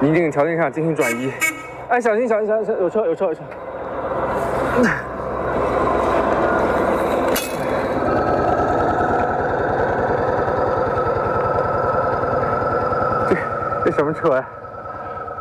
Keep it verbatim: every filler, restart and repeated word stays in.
拟定条件下进行转移。哎，小心小心小心，有车有车有车。这这什么车呀？